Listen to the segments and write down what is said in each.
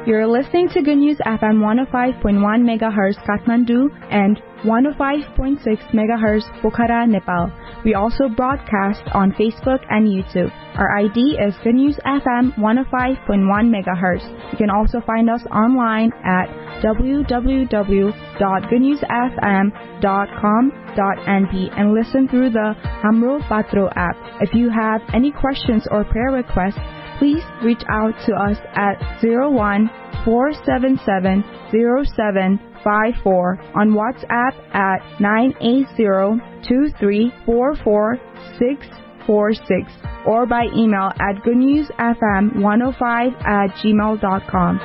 You're listening to Good News FM 105.1 MHz Kathmandu and 105.6 MHz Pokhara, Nepal. We also broadcast on Facebook and YouTube. Our ID is Good News FM 105.1 MHz. You can also find us online at www.goodnewsfm.com.np and listen through the Hamro Patro app. If you have any questions or prayer requests, please reach out to us at 01-477-0754, on WhatsApp at 980-2344-646, or by email at goodnewsfm105@gmail.com.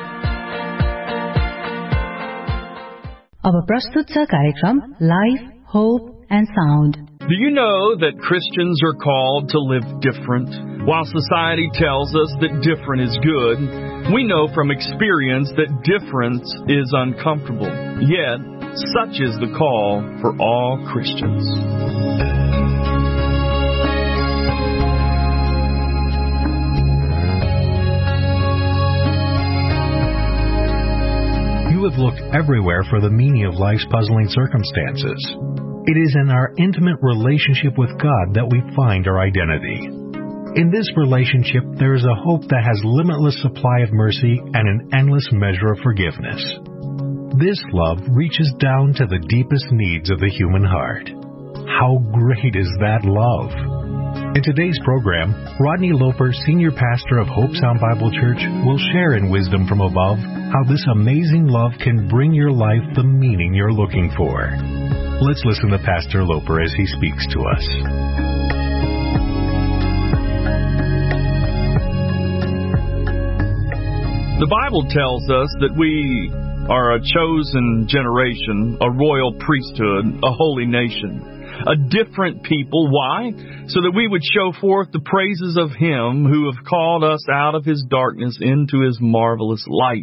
अब प्रस्तुत छ कार्यक्रम Life, Hope and Sound. Do you know that Christians are called to live different? While society tells us that different is good, we know from experience that difference is uncomfortable. Yet, such is the call for all Christians. You have looked everywhere for the meaning of life's puzzling circumstances. It is in our intimate relationship with God that we find our identity. In this relationship, there is a hope that has limitless supply of mercy and an endless measure of forgiveness. This love reaches down to the deepest needs of the human heart. How great is that love? In today's program, Rodney Loper, Senior Pastor of Hope Sound Bible Church, will share in Wisdom from Above how this amazing love can bring your life the meaning you're looking for. Let's listen to Pastor Loper as he speaks to us. The Bible tells us that we are a chosen generation, a royal priesthood, a holy nation, a different people. Why? So that we would show forth the praises of Him who have called us out of His darkness into His marvelous light.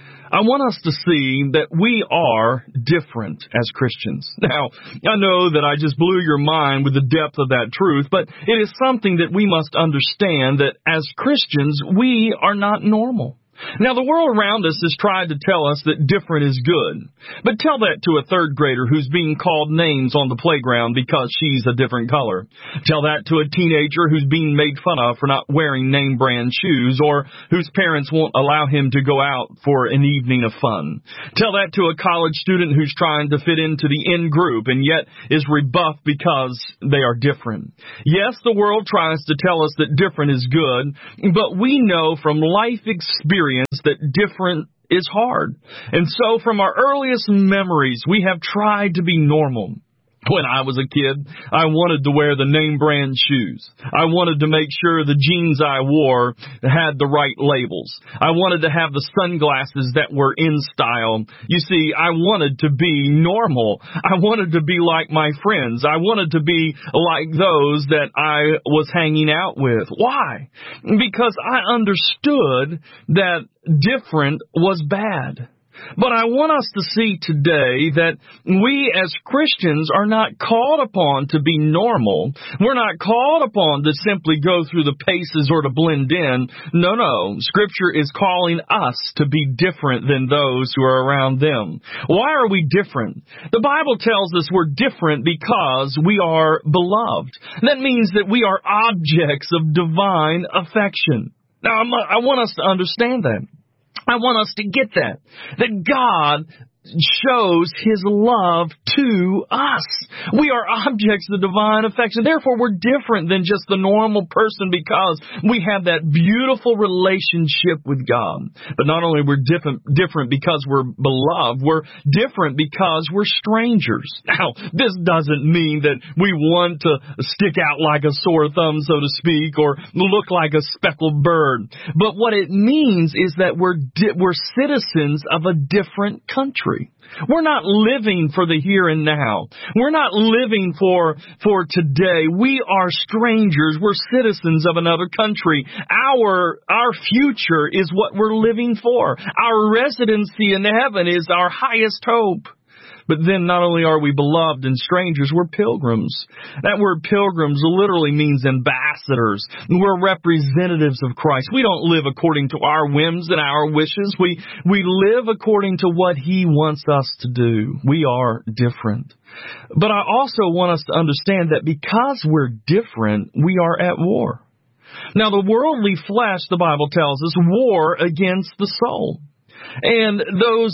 I want us to see that we are different as Christians. Now, I know that I just blew your mind with the depth of that truth, but it is something that we must understand, that as Christians, we are not normal. Now, the world around us has tried to tell us that different is good. But tell that to a third grader who's being called names on the playground because she's a different color. Tell that to a teenager who's being made fun of for not wearing name brand shoes, or whose parents won't allow him to go out for an evening of fun. Tell that to a college student who's trying to fit into the in group and yet is rebuffed because they are different. Yes, the world tries to tell us that different is good, but we know from life experience that different is hard. And so from our earliest memories, we have tried to be normal. When I was a kid, I wanted to wear the name brand shoes. I wanted to make sure the jeans I wore had the right labels. I wanted to have the sunglasses that were in style. You see, I wanted to be normal. I wanted to be like my friends. I wanted to be like those that I was hanging out with. Why? Because I understood that different was bad. But I want us to see today that we as Christians are not called upon to be normal. We're not called upon to simply go through the paces or to blend in. No. Scripture is calling us to be different than those who are around them. Why are we different? The Bible tells us we're different because we are beloved. That means that we are objects of divine affection. Now, I want us to understand that. I want us to get that God shows His love to us. We are objects of divine affection. Therefore, we're different than just the normal person because we have that beautiful relationship with God. But not only we're different because we're beloved, we're different because we're strangers. Now, this doesn't mean that we want to stick out like a sore thumb, so to speak, or look like a speckled bird. But what it means is that we're citizens of a different country. We're not living for the here and now. We're not living for today. We are strangers. We're citizens of another country. Our future is what we're living for. Our residency in heaven is our highest hope. But then not only are we beloved and strangers, we're pilgrims. That word pilgrims literally means ambassadors. We're representatives of Christ. We don't live according to our whims and our wishes. We live according to what He wants us to do. We are different. But I also want us to understand that because we're different, we are at war. Now, the worldly flesh, the Bible tells us, war against the soul. And those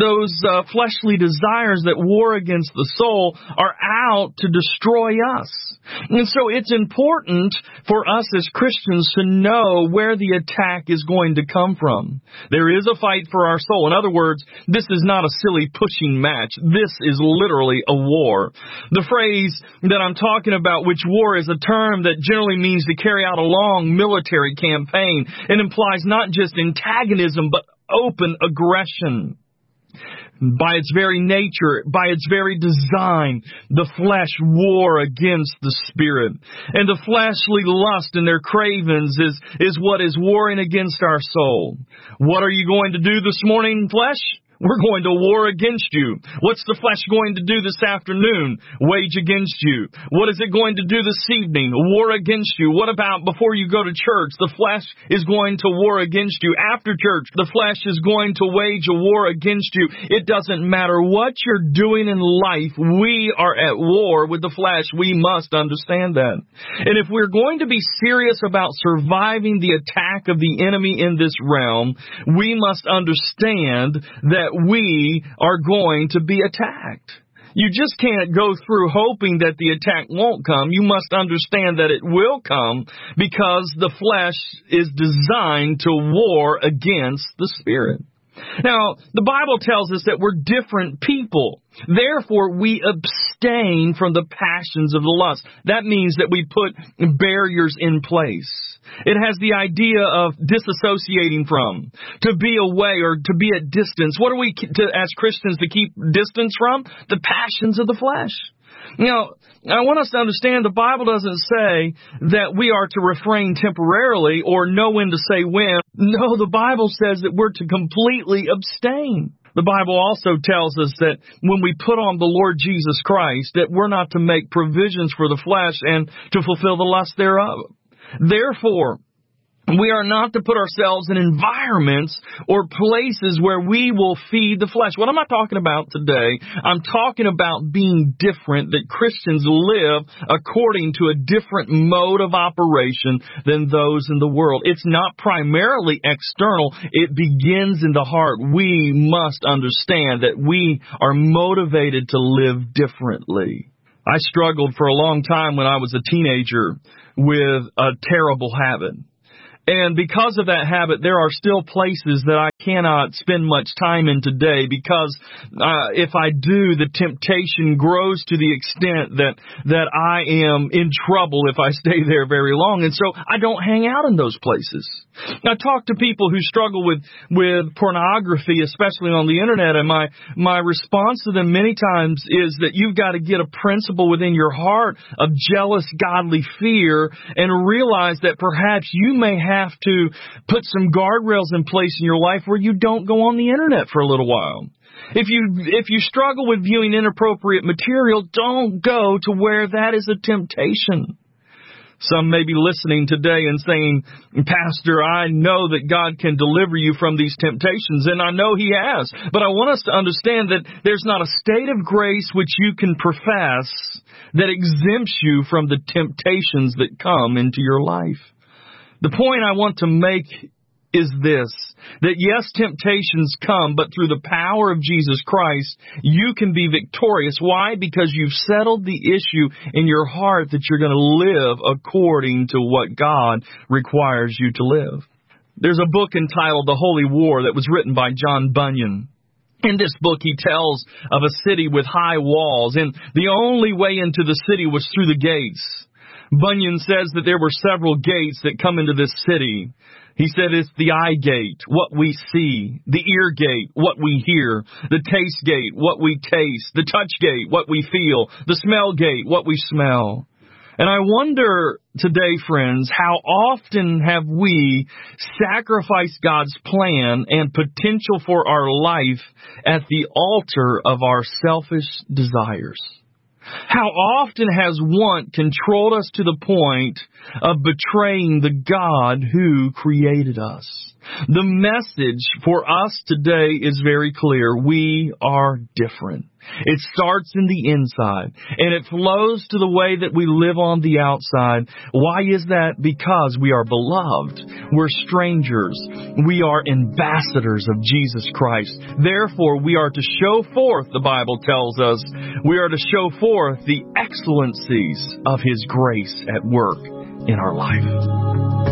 fleshly desires that war against the soul are out to destroy us. And so it's important for us as Christians to know where the attack is going to come from. There is a fight for our soul. In other words, this is not a silly pushing match. This is literally a war. The phrase that I'm talking about, which war, is a term that generally means to carry out a long military campaign. It implies not just antagonism, but open aggression. By its very nature, by its very design, the flesh war against the spirit. And the fleshly lust and their cravings is what is warring against our soul. What are you going to do this morning, flesh? We're going to war against you. What's the flesh going to do this afternoon? Wage against you. What is it going to do this evening? War against you. What about before you go to church? The flesh is going to war against you. After church, the flesh is going to wage a war against you. It doesn't matter what you're doing in life. We are at war with the flesh. We must understand that. And if we're going to be serious about surviving the attack of the enemy in this realm, we must understand that we are going to be attacked. You just can't go through hoping that the attack won't come. You must understand that it will come because the flesh is designed to war against the spirit. Now, the Bible tells us that we're different people. Therefore, we abstain from the passions of the lust. That means that we put barriers in place. It has the idea of disassociating from, to be away or to be at distance. What are we as Christians to keep distance from? The passions of the flesh. Now, I want us to understand the Bible doesn't say that we are to refrain temporarily or know when to say when. No, the Bible says that we're to completely abstain. The Bible also tells us that when we put on the Lord Jesus Christ, that we're not to make provisions for the flesh and to fulfill the lust thereof. Therefore, we are not to put ourselves in environments or places where we will feed the flesh. What am I talking about today? I'm talking about being different, that Christians live according to a different mode of operation than those in the world. It's not primarily external. It begins in the heart. We must understand that we are motivated to live differently. I struggled for a long time when I was a teenager with a terrible habit. And because of that habit, there are still places that I cannot spend much time in today because if I do, the temptation grows to the extent that I am in trouble if I stay there very long. And so I don't hang out in those places. I talk to people who struggle with pornography, especially on the internet, and my response to them many times is that you've got to get a principle within your heart of jealous, godly fear and realize that perhaps you may have to put some guardrails in place in your life where you don't go on the internet for a little while. If you struggle with viewing inappropriate material, don't go to where that is a temptation. Some may be listening today and saying, Pastor, I know that God can deliver you from these temptations, and I know He has. But I want us to understand that there's not a state of grace which you can profess that exempts you from the temptations that come into your life. The point I want to make is this, that yes, temptations come, but through the power of Jesus Christ, you can be victorious. Why? Because you've settled the issue in your heart that you're going to live according to what God requires you to live. There's a book entitled The Holy War that was written by John Bunyan. In this book, he tells of a city with high walls, and the only way into the city was through the gates. Bunyan says that there were several gates that come into this city. He said it's the eye gate, what we see, the ear gate, what we hear, the taste gate, what we taste, the touch gate, what we feel, the smell gate, what we smell. And I wonder today, friends, how often have we sacrificed God's plan and potential for our life at the altar of our selfish desires? How often has want controlled us to the point of betraying the God who created us? The message for us today is very clear. We are different. It starts in the inside, and it flows to the way that we live on the outside. Why is that? Because we are beloved. We're strangers. We are ambassadors of Jesus Christ. Therefore, we are to show forth, the Bible tells us, we are to show forth the excellencies of His grace at work in our life.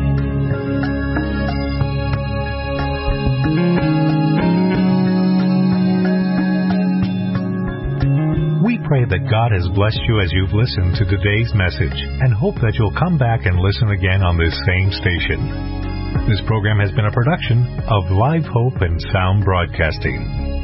We pray that God has blessed you as you've listened to today's message and hope that you'll come back and listen again on this same station. This program has been a production of Live Hope and Sound Broadcasting.